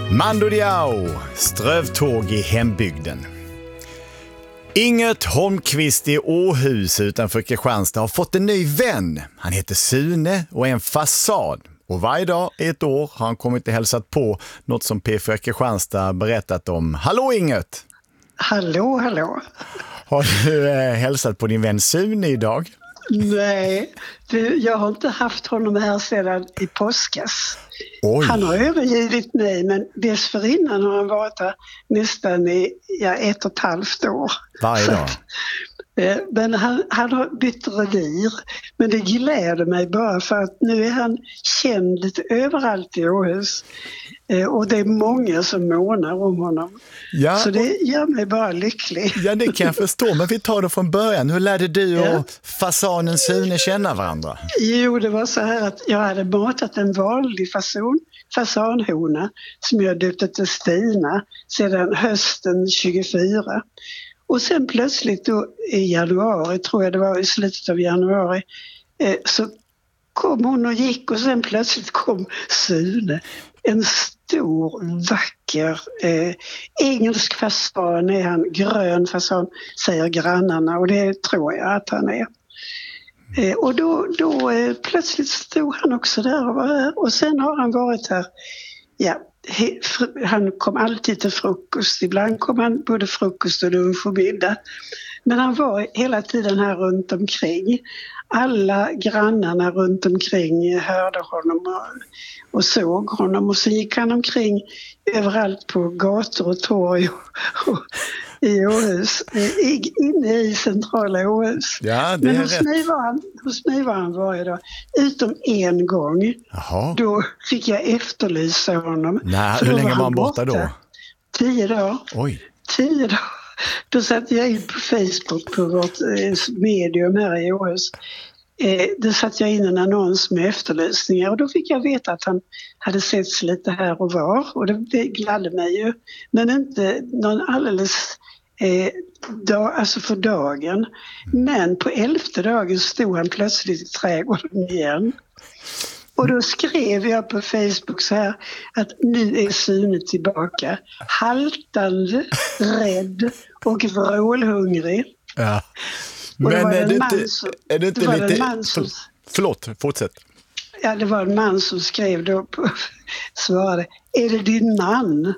Mando Diao, strövtåg i hembygden. Inget Holmqvist i Åhus utanför Kristianstad har fått en ny vän. Han heter Sune och är en fasad. Och varje dag i ett år har han kommit och hälsat på något som P4 Kristianstad berättat om. Hallå Inget! Hallå. Har du hälsat på din vän Sune idag? Nej, jag har inte haft honom här sedan i påskas. Oj. Han har övergivit mig, men dessförinnan har han varit här nästan i 1,5 år. Varje dag? Men han har bytt revir, men det gläder mig bara för att nu är han känd lite överallt i Åhus. Och det är många som månar om honom. Ja, så det gör mig bara lycklig. Ja, det kan jag förstå. Men vi tar det från början. Hur lärde du och fasanen Sune känna varandra? Jo, det var så här att jag hade matat en vanlig fasanhona som jag döpte till Stina sedan hösten 24. Och sen plötsligt då i januari, tror jag det var i slutet av januari, så kom hon och gick och sen plötsligt kom Sune. En stor, vacker engelsk fasan är han, grön fasan säger grannarna och det tror jag att han är. Och då plötsligt stod han också där och var här och sen har han varit här, han kom alltid till frukost, ibland kom han både frukost och lunch och middag. Men han var hela tiden här runt omkring. Alla grannarna runt omkring hörde honom och såg honom och så gick han omkring överallt på gator och torg och i Åhus, inne i centrala Åhus. Ja, det är men hos mig var han varje dag, utom en gång. Jaha. Då fick jag efterlysa honom. Nej, hur länge var han borta då? 10 dagar. Oj. 10 dagar. Då satte jag in på Facebook på vårt medium här i Åhus. Då satte jag in en annons med efterlysningar och då fick jag veta att han hade setts lite här och var och det gladde mig ju. Men inte någon alldeles alltså för dagen. Men på 11:e dagen stod han plötsligt i trädgården igen. Och då skrev jag på Facebook så här att nu är Sune tillbaka. Haltande, rädd och vrålhungrig. Ja. Men är du inte lite... Förlåt, fortsätt. Ja, det var en man som skrev då svarade, är det din man?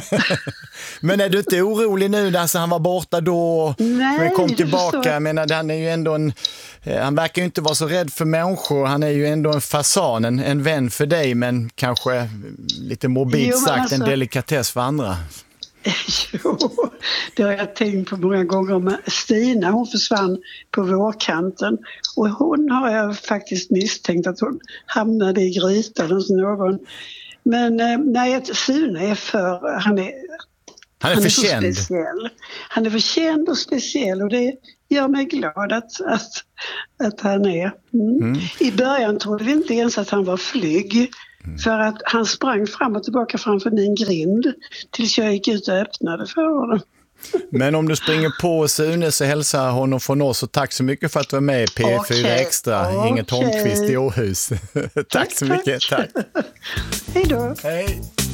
Men är du inte orolig nu? Alltså, han var borta då, men kom tillbaka. Jag menar, han är ju ändå han verkar ju inte vara så rädd för människor. Han är ju ändå en fasan, en vän för dig, men kanske lite mobilt sagt en delikatess för andra. Jo, det har jag tänkt på många gånger. Men Stina, hon försvann på vårkanten och hon har jag faktiskt misstänkt att hon hamnade i grytan hos någon. Men nej, Sune är han är för känd. Speciell. Han är för känd och speciell och det gör mig glad att han är. I början trodde vi inte ens att han var flygg. För att han sprang fram och tillbaka framför min grind tills jag gick ut och öppnade för honom. Men om du springer på Sune så hälsar honom från oss och tack så mycket för att du var med i P4 Extra. Inget Holmqvist i Åhus. Tack så mycket. Tack. Hej då. Hej.